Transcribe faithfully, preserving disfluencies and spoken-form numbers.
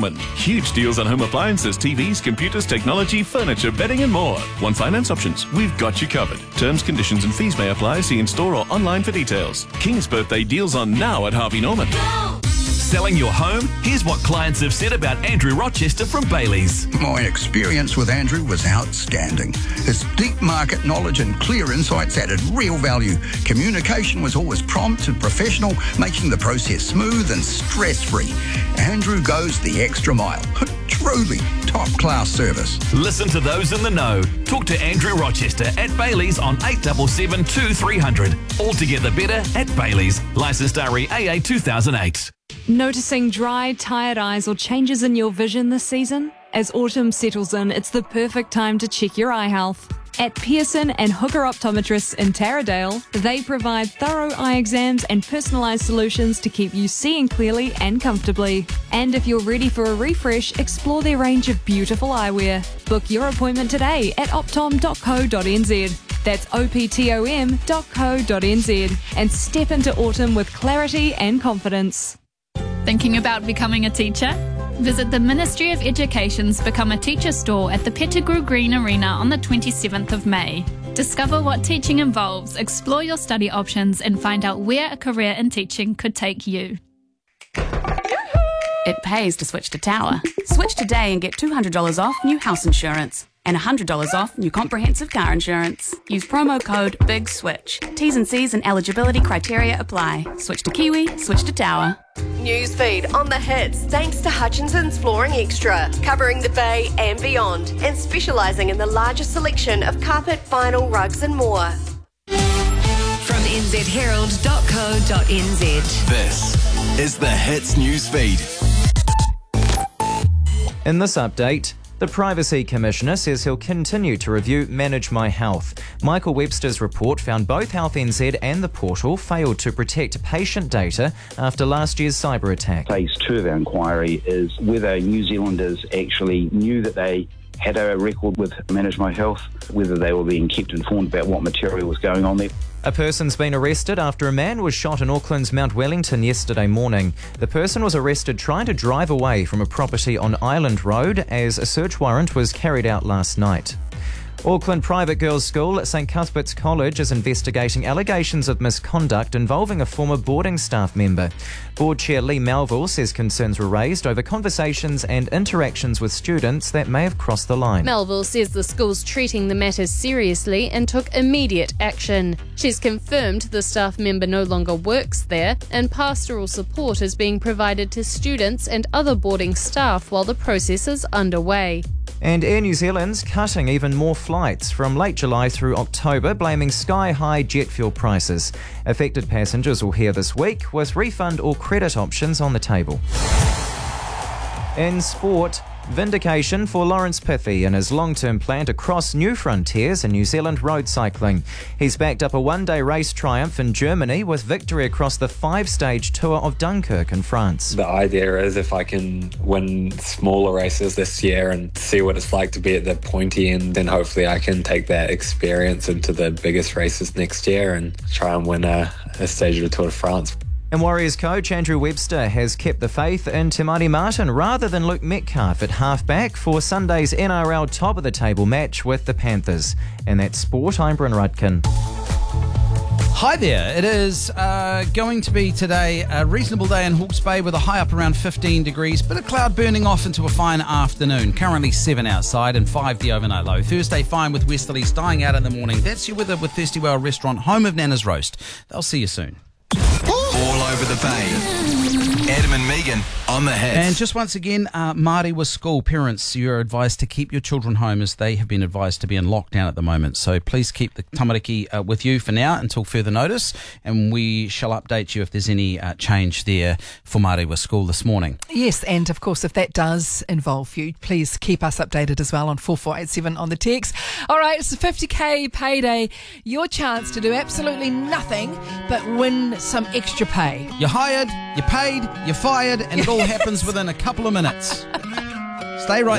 Brockman. Huge deals on home appliances, T Vs, computers, technology, furniture, bedding and more. Want finance options? We've got you covered. Terms, conditions and fees may apply. See in store or online for details. King's Birthday deals on now at Harvey Norman. Selling your home? Here's what clients have said about Andrew Rochester from Bailey's. My experience with Andrew was outstanding. His deep market knowledge and clear insights added real value. Communication was always prompt and professional, making the process smooth and stress-free. Andrew goes the extra mile. Truly top-class service. Listen to those in the know. Talk to Andrew Rochester at Bailey's on eight seven seven, two three zero zero. Altogether better at Bailey's. Licensed R E A A two thousand eight. Noticing dry, tired eyes or changes in your vision this season? As autumn settles in, it's the perfect time to check your eye health. At Pearson and Hooker Optometrists in Taradale, they provide thorough eye exams and personalised solutions to keep you seeing clearly and comfortably. And if you're ready for a refresh, explore their range of beautiful eyewear. Book your appointment today at optom dot co dot n z. That's O P T O M dot co dot n z and step into autumn with clarity and confidence. Thinking about becoming a teacher? Visit the Ministry of Education's Become a Teacher store at the Pettigrew Green Arena on the twenty-seventh of May. Discover what teaching involves, explore your study options, and find out where a career in teaching could take you. It pays to switch to Tower. Switch today and get two hundred dollars off new house insurance and one hundred dollars off new comprehensive car insurance. Use promo code BIGSWITCH. T's and C's and eligibility criteria apply. Switch to Kiwi, switch to Tower. Newsfeed on the hits thanks to Hutchinson's Flooring Extra, covering the Bay and beyond, and specialising in the largest selection of carpet, vinyl, rugs and more. From n z herald dot co dot n z. This is the Hits Newsfeed. In this update, the Privacy Commissioner says he'll continue to review Manage My Health. Michael Webster's report found both Health N Z and the portal failed to protect patient data after last year's cyber attack. Phase two of our inquiry is whether New Zealanders actually knew that they had a record with Manage My Health, whether they were being kept informed about what material was going on there. A person's been arrested after a man was shot in Auckland's Mount Wellington yesterday morning. The person was arrested trying to drive away from a property on Island Road as a search warrant was carried out last night. Auckland Private Girls' School at St Cuthbert's College is investigating allegations of misconduct involving a former boarding staff member. Board Chair Lee Melville says concerns were raised over conversations and interactions with students that may have crossed the line. Melville says the school's treating the matter seriously and took immediate action. She's confirmed the staff member no longer works there and pastoral support is being provided to students and other boarding staff while the process is underway. And Air New Zealand's cutting even more flights from late July through October, blaming sky-high jet fuel prices. Affected passengers will hear this week, with refund or credit options on the table. In sport, vindication for Lawrence Piffy and his long-term plan to cross new frontiers in New Zealand road cycling. He's backed up a one-day race triumph in Germany with victory across the five-stage Tour of Dunkirk in France. The idea is if I can win smaller races this year and see what it's like to be at the pointy end, then hopefully I can take that experience into the biggest races next year and try and win a, a stage of the Tour de France. And Warriors coach Andrew Webster has kept the faith in Te Maire Martin rather than Luke Metcalf at halfback for Sunday's N R L top-of-the-table match with the Panthers. And that's sport, I'm Bryn Rudkin. Hi there. It is uh, going to be today a reasonable day in Hawke's Bay with a high up around fifteen degrees, bit of cloud burning off into a fine afternoon. Currently seven outside and five the overnight low. Thursday fine with westerlies dying out in the morning. That's your weather with Thirsty Whale Restaurant, home of Nana's Roast. They'll see you soon. All over the Bay. Adam and Megan on the Hits. And just once again, uh, Mārewa School parents, you're advised to keep your children home as they have been advised to be in lockdown at the moment. So please keep the tamariki uh, with you for now until further notice, and we shall update you if there's any uh, change there for Mārewa School this morning. Yes, and of course, if that does involve you, please keep us updated as well on four four eight seven on the text. All right, it's a fifty K payday. Your chance to do absolutely nothing but win some extra pay. You're hired, you're paid, you're fired, and it all happens within a couple of minutes. Stay right